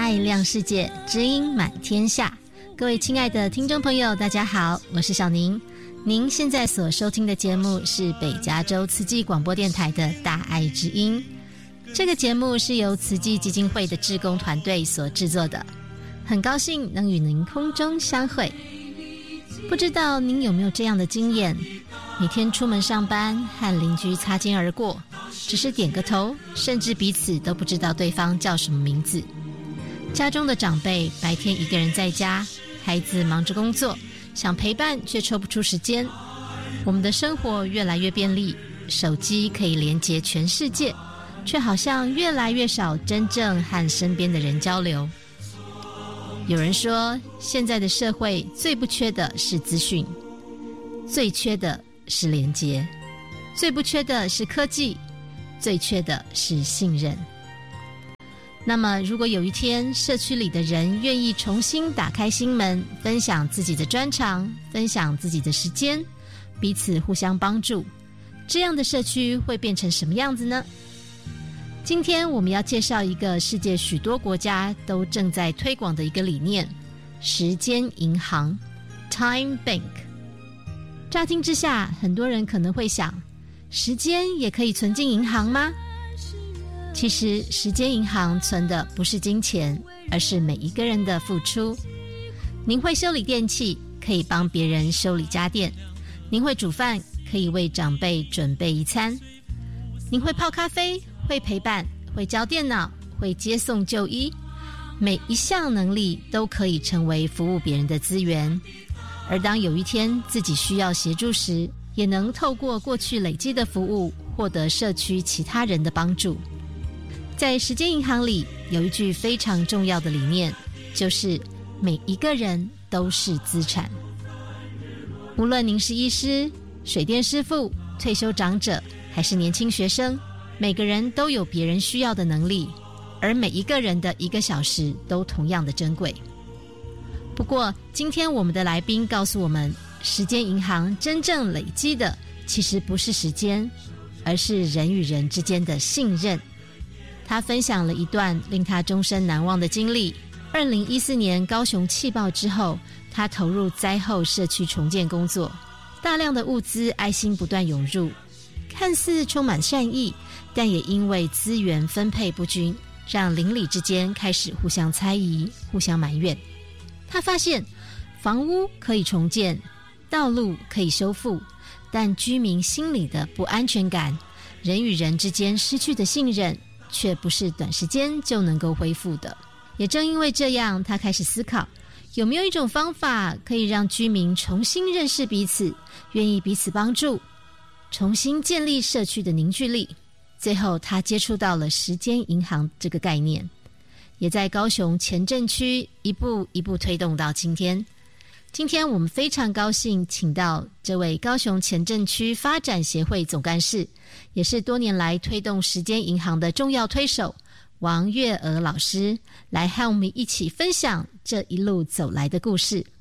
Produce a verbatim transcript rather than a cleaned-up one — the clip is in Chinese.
爱亮世界，知音满天下。各位亲爱的听众朋友，大家好，我是小宁。您现在所收听的节目是北加州慈济广播电台的大爱之音。这个节目是由慈济基金会的志工团队所制作的，很高兴能与您空中相会。不知道您有没有这样的经验，每天出门上班和邻居擦肩而过，只是点个头，甚至彼此都不知道对方叫什么名字。家中的长辈白天一个人在家，孩子忙着工作，想陪伴却抽不出时间。我们的生活越来越便利，手机可以连接全世界，却好像越来越少真正和身边的人交流。有人说，现在的社会最不缺的是资讯，最缺的是连结，最不缺的是科技，最缺的是信任。那么如果有一天社区里的人愿意重新打开心门，分享自己的专长，分享自己的时间，彼此互相帮助，这样的社区会变成什么样子呢？今天我们要介绍一个世界许多国家都正在推广的一个理念，时间银行 Time Bank。 乍听之下，很多人可能会想，时间也可以存进银行吗？其实时间银行存的不是金钱，而是每一个人的付出。您会修理电器，可以帮别人修理家电；您会煮饭，可以为长辈准备一餐；您会泡咖啡，会陪伴，会教电脑，会接送就医。每一项能力都可以成为服务别人的资源，而当有一天自己需要协助时，也能透过过去累积的服务，获得社区其他人的帮助。在时间银行里，有一句非常重要的理念，就是每一个人都是资产。无论您是医师、水电师傅、退休长者，还是年轻学生，每个人都有别人需要的能力，而每一个人的一个小时都同样的珍贵。不过今天我们的来宾告诉我们，时间银行真正累积的其实不是时间，而是人与人之间的信任。他分享了一段令他终身难忘的经历。二零一四年高雄气爆之后，他投入灾后社区重建工作，大量的物资爱心不断涌入，看似充满善意，但也因为资源分配不均，让邻里之间开始互相猜疑，互相埋怨。他发现房屋可以重建，道路可以修复，但居民心里的不安全感，人与人之间失去的信任，却不是短时间就能够恢复的。也正因为这样，他开始思考，有没有一种方法可以让居民重新认识彼此，愿意彼此帮助，重新建立社区的凝聚力。最后他接触到了时间银行这个概念，也在高雄前镇区一步一步推动到今天。今天我们非常高兴请到这位高雄前镇区发展协会总干事，也是多年来推动时间银行的重要推手王月娥老师，来和我们一起分享这一路走来的故事。